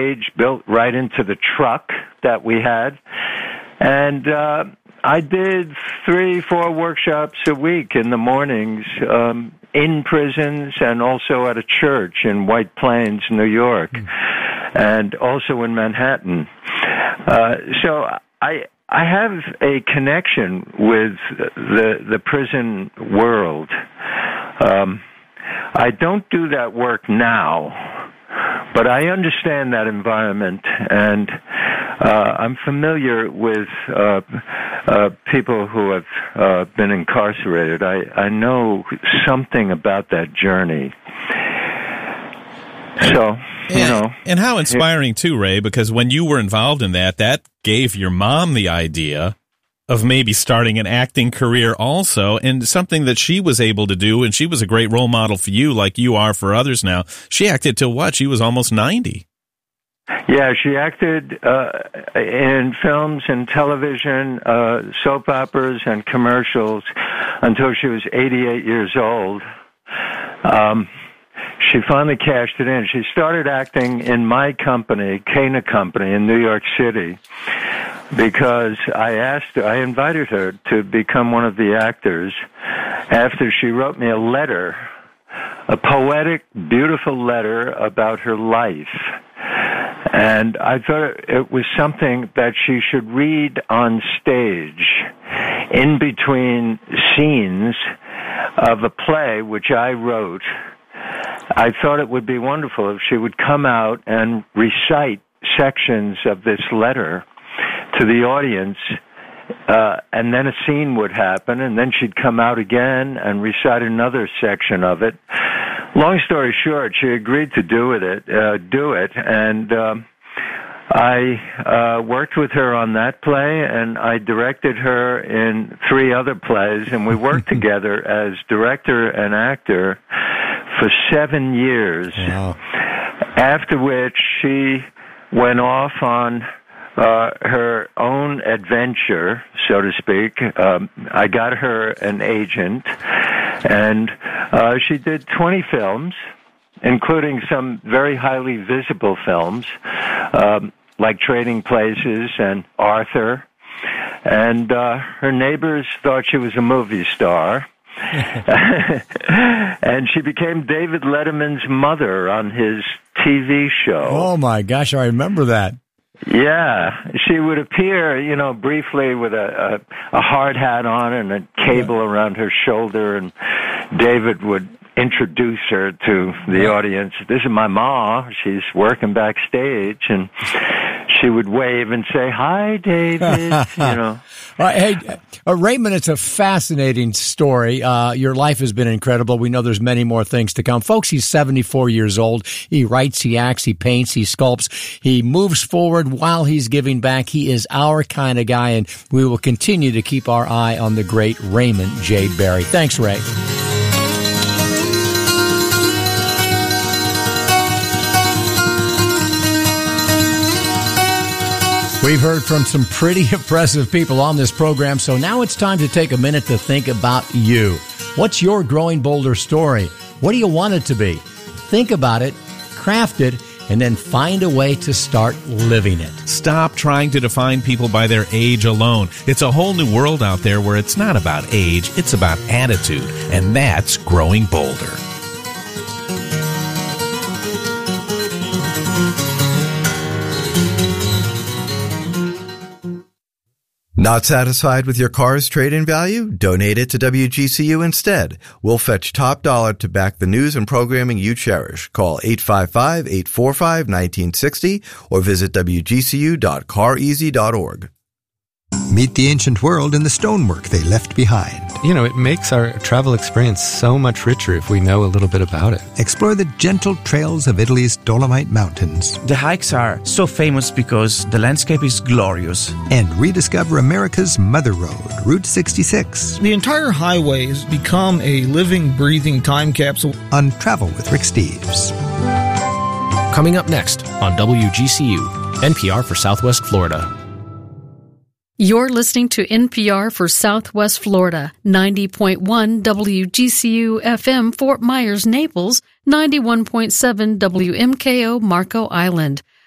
stage built right into the truck that we had. And I did 3-4 workshops a week in the mornings in prisons and also at a church in White Plains, New York, and also in Manhattan. So I have a connection with the prison world. I don't do that work now, but I understand that environment, and I'm familiar with people who have been incarcerated. I know something about that journey. So, And how inspiring, too, Ray, because when you were involved in that gave your mom the idea of maybe starting an acting career also, and something that she was able to do, and she was a great role model for you like you are for others now. She acted till what? She was almost 90. Yeah, she acted in films and television, soap operas and commercials until she was 88 years old. She finally cashed it in. She started acting in my company, Cana Company, in New York City, because I invited her to become one of the actors after she wrote me a letter, a poetic, beautiful letter about her life. And I thought it was something that she should read on stage in between scenes of a play which I wrote. I thought it would be wonderful if she would come out and recite sections of this letter to the audience, and then a scene would happen, and then she'd come out again and recite another section of it. Long story short, she agreed to do it, and I worked with her on that play, and I directed her in 3 other plays, and we worked together as director and actor for 7 years. Wow. After which she went off on her own adventure, so to speak. I got her an agent, and she did 20 films, including some very highly visible films, like Trading Places and Arthur. And her neighbors thought she was a movie star. And she became David Letterman's mother on his TV show. Oh, my gosh, I remember that. Yeah, she would appear, briefly with a hard hat on and a cable around her shoulder, and David would introduce her to the audience. This is my ma. She's working backstage, and she would wave and say, "Hi, David." Hey, Raymond, it's a fascinating story. Your life has been incredible. We know there's many more things to come. Folks, he's 74 years old. He writes, he acts, he paints, he sculpts. He moves forward while he's giving back. He is our kind of guy, and we will continue to keep our eye on the great Raymond J. Barry. Thanks, Ray. We've heard from some pretty impressive people on this program, so now it's time to take a minute to think about you. What's your Growing Bolder story? What do you want it to be? Think about it, craft it, and then find a way to start living it. Stop trying to define people by their age alone. It's a whole new world out there where it's not about age, it's about attitude, and that's Growing Bolder. Not satisfied with your car's trade-in value? Donate it to WGCU instead. We'll fetch top dollar to back the news and programming you cherish. Call 855-845-1960 or visit wgcu.careasy.org. Meet the ancient world and the stonework they left behind. It makes our travel experience so much richer if we know a little bit about it. Explore the gentle trails of Italy's Dolomite Mountains. The hikes are so famous because the landscape is glorious. And rediscover America's Mother Road, Route 66. The entire highway has become a living, breathing time capsule. On Travel with Rick Steves. Coming up next on WGCU, NPR for Southwest Florida. You're listening to NPR for Southwest Florida, 90.1 WGCU FM Fort Myers, Naples, 91.7 WMKO Marco Island.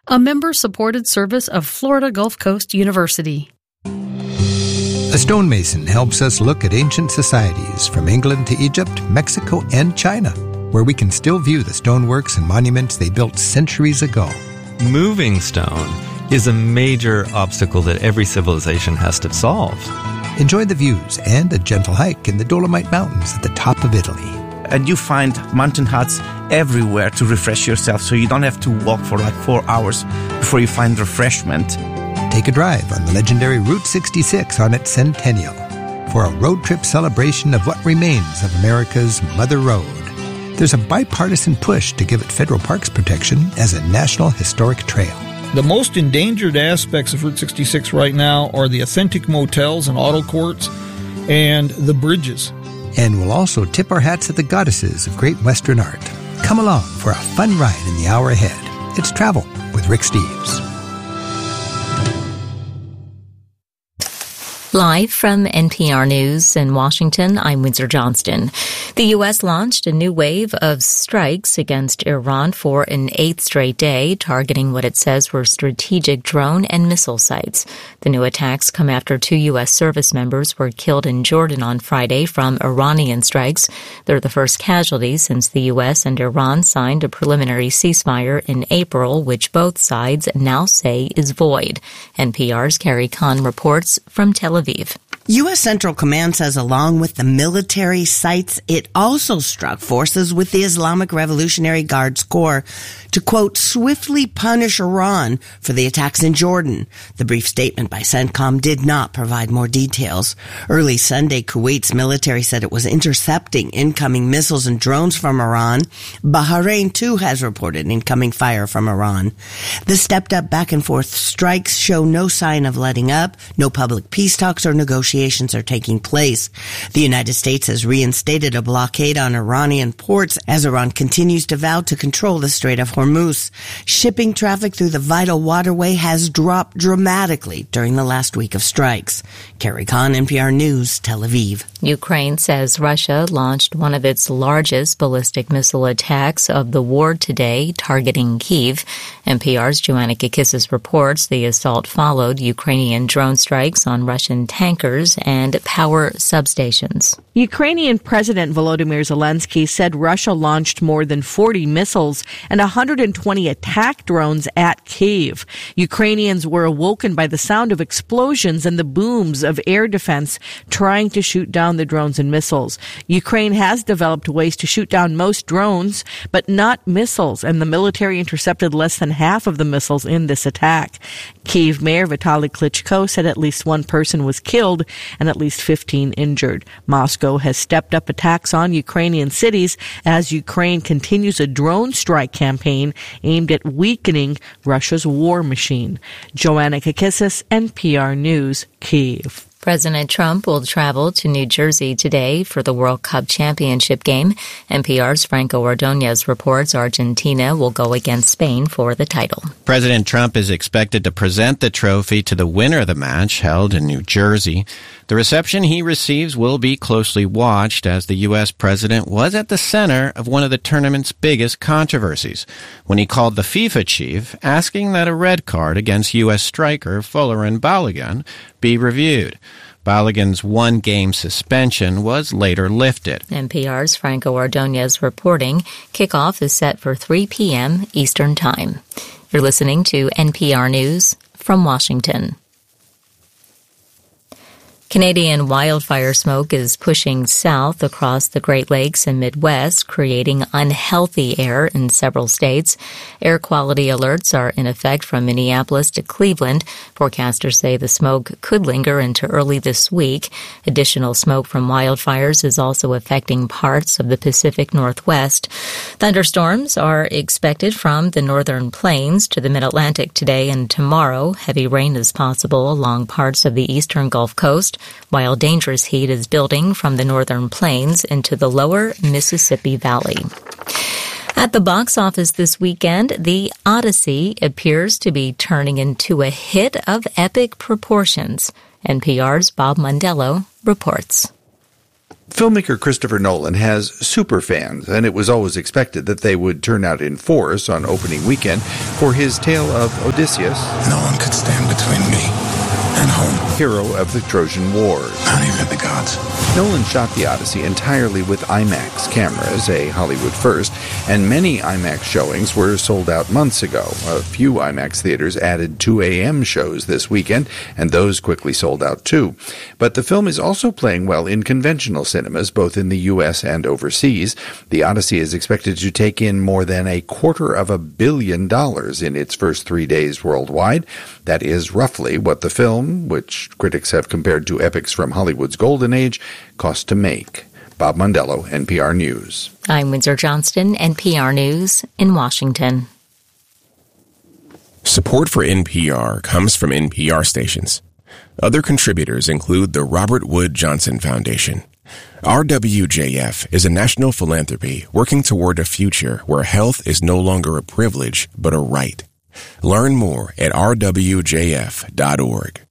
a member-supported service of Florida Gulf Coast University. A stonemason helps us look at ancient societies from England to Egypt, Mexico, and China, where we can still view the stoneworks and monuments they built centuries ago. Moving stone is a major obstacle that every civilization has to solve. Enjoy the views and a gentle hike in the Dolomite Mountains at the top of Italy. And you find mountain huts everywhere to refresh yourself, so you don't have to walk for like 4 hours before you find refreshment. Take a drive on the legendary Route 66 on its centennial for a road trip celebration of what remains of America's Mother Road. There's a bipartisan push to give it federal parks protection as a National Historic Trail. The most endangered aspects of Route 66 right now are the authentic motels and auto courts and the bridges. And we'll also tip our hats at the goddesses of great Western art. Come along for a fun ride in the hour ahead. It's Travel with Rick Steves. Live from NPR News in Washington, I'm Windsor Johnston. The U.S. launched a new wave of strikes against Iran for an 8th straight day, targeting what it says were strategic drone and missile sites. The new attacks come after 2 U.S. service members were killed in Jordan on Friday from Iranian strikes. They're the first casualties since the U.S. and Iran signed a preliminary ceasefire in April, which both sides now say is void. NPR's Carrie Kahn reports from Tel Aviv. U.S. Central Command says along with the military sites, it also struck forces with the Islamic Revolutionary Guards Corps to, quote, swiftly punish Iran for the attacks in Jordan. The brief statement by CENTCOM did not provide more details. Early Sunday, Kuwait's military said it was intercepting incoming missiles and drones from Iran. Bahrain, too, has reported incoming fire from Iran. The stepped-up back-and-forth strikes show no sign of letting up. No public peace talks or negotiations are taking place. The United States has reinstated a blockade on Iranian ports as Iran continues to vow to control the Strait of Hormuz. Shipping traffic through the vital waterway has dropped dramatically during the last week of strikes. Carrie Kahn, NPR News, Tel Aviv. Ukraine says Russia launched one of its largest ballistic missile attacks of the war today, targeting Kyiv. NPR's Joanna Kakissis reports the assault followed Ukrainian drone strikes on Russian tankers and power substations. Ukrainian President Volodymyr Zelensky said Russia launched more than 40 missiles and 120 attack drones at Kyiv. Ukrainians were awoken by the sound of explosions and the booms of air defense trying to shoot down the drones and missiles. Ukraine has developed ways to shoot down most drones, but not missiles, and the military intercepted less than half of the missiles in this attack. Kyiv Mayor Vitaly Klitschko said at least one person was killed and at least 15 injured. Moscow has stepped up attacks on Ukrainian cities as Ukraine continues a drone strike campaign aimed at weakening Russia's war machine. Joanna Kakissis, NPR News, Kyiv. President Trump will travel to New Jersey today for the World Cup Championship game. NPR's Franco Ordonez reports Argentina will go against Spain for the title. President Trump is expected to present the trophy to the winner of the match held in New Jersey. The reception he receives will be closely watched as the U.S. president was at the center of one of the tournament's biggest controversies when he called the FIFA chief asking that a red card against U.S. striker Folarin Balogun be reviewed. Balogun's one-game suspension was later lifted. NPR's Franco Ordonez reporting. Kickoff is set for 3 p.m. Eastern Time. You're listening to NPR News from Washington. Canadian wildfire smoke is pushing south across the Great Lakes and Midwest, creating unhealthy air in several states. Air quality alerts are in effect from Minneapolis to Cleveland. Forecasters say the smoke could linger into early this week. Additional smoke from wildfires is also affecting parts of the Pacific Northwest. Thunderstorms are expected from the northern plains to the mid-Atlantic today and tomorrow. Heavy rain is possible along parts of the eastern Gulf Coast, while dangerous heat is building from the northern plains into the lower Mississippi Valley. At the box office this weekend, The Odyssey appears to be turning into a hit of epic proportions. NPR's Bob Mondello reports. Filmmaker Christopher Nolan has super fans, and it was always expected that they would turn out in force on opening weekend for his tale of Odysseus. No one could stand between me and home. Hero of the Trojan Wars. Not even the gods. Nolan shot the Odyssey entirely with IMAX cameras, a Hollywood first, and many IMAX showings were sold out months ago. A few IMAX theaters added 2 a.m. shows this weekend, and those quickly sold out too. But the film is also playing well in conventional cinemas, both in the U.S. and overseas. The Odyssey is expected to take in more than $250 million in its first 3 days worldwide. That is roughly what the film, which critics have compared to epics from Hollywood's golden age, cost to make. Bob Mondello, NPR News. I'm Windsor Johnston, NPR News in Washington. Support for NPR comes from NPR stations. Other contributors include the Robert Wood Johnson Foundation. RWJF is a national philanthropy working toward a future where health is no longer a privilege, but a right. Learn more at rwjf.org.